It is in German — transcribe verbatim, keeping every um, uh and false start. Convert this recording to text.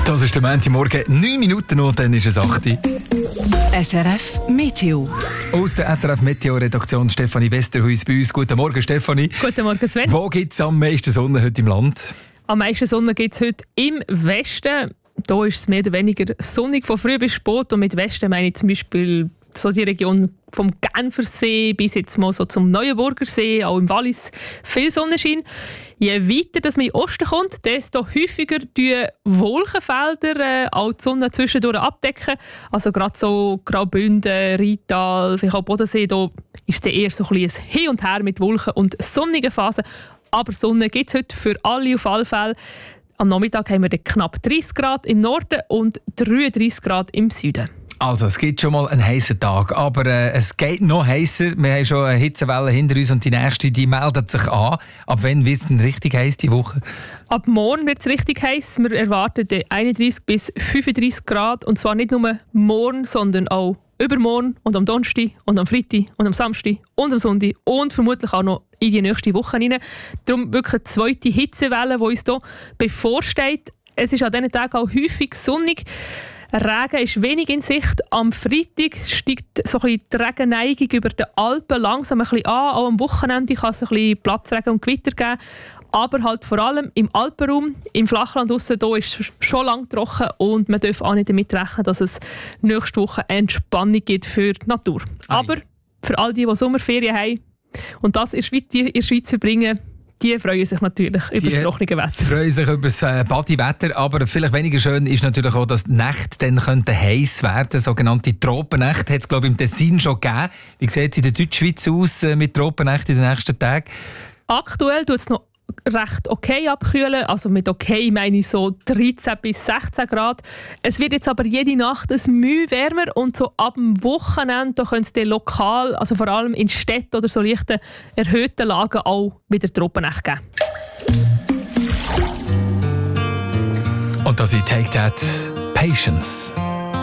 Das ist der Montagmorgen, neun Minuten noch, dann ist es acht Uhr. S R F Meteo. Aus der S R F Meteo-Redaktion Stefanie Westerhuis bei uns. Guten Morgen, Stefanie. Guten Morgen, Sven. Wo gibt es am meisten Sonne heute im Land? Am meisten Sonne gibt es heute im Westen. Hier ist es mehr oder weniger sonnig von früh bis spät. Und mit Westen meine ich zum Beispiel so die Region vom Genfersee bis jetzt mal so zum Neuenburger See, auch im Wallis viel Sonnenschein. Je weiter dass man in den Osten kommt, desto häufiger die Wolkenfelder äh, auch die Sonne zwischendurch abdecken. Also gerade so Graubünden, Rital, vielleicht auch Bodensee, da ist es eher so ein bisschen ein Hin und Her mit Wolken und sonnigen Phasen. Aber Sonne gibt es heute für alle auf alle Fälle. Am Nachmittag haben wir dann knapp dreißig Grad im Norden und dreiunddreißig Grad im Süden. Also, es gibt schon mal einen heißen Tag, aber äh, es geht noch heißer. Wir haben schon eine Hitzewelle hinter uns und die nächste, die meldet sich an. Ab wann wird es denn richtig heiß die Woche? Ab morgen wird es richtig heiß. Wir erwarten einunddreißig bis fünfunddreißig Grad. Und zwar nicht nur morgen, sondern auch übermorgen und am Donnerstag und am Freitag und am Samstag und am Sonntag und vermutlich auch noch in die nächste Woche hinein. Darum wirklich eine zweite Hitzewelle, die uns hier bevorsteht. Es ist an diesen Tagen auch häufig sonnig. Regen ist wenig in Sicht. Am Freitag steigt so ein bisschen die Regenneigung über den Alpen langsam ein bisschen an. Auch am Wochenende kann es ein bisschen Platzregen und Gewitter geben. Aber halt vor allem im Alpenraum, im Flachland draussen, da ist es schon lange trocken und man darf auch nicht damit rechnen, dass es nächste Woche eine Entspannung gibt für die Natur. Ei. Aber für all die, die Sommerferien haben und das in der Schweiz verbringen, die freuen sich natürlich über das trockene Wetter. Die freuen sich über das äh, Badi-Wetter, aber vielleicht weniger schön ist natürlich auch, dass die Nächte dann könnten heiß werden. Sogenannte Tropennächte hat es, glaube ich, im Tessin schon gegeben. Wie sieht es in der Deutschschweiz aus äh, mit Tropennächten in den nächsten Tagen? Aktuell tut es noch recht okay abkühlen. Also mit okay meine ich so dreizehn bis sechzehn Grad. Es wird jetzt aber jede Nacht ein Mühe wärmer und so ab dem Wochenende könnte es dann lokal, also vor allem in Städten oder so leichten erhöhten Lagen auch wieder Tropennächte geben. Und da sie Take That Patience.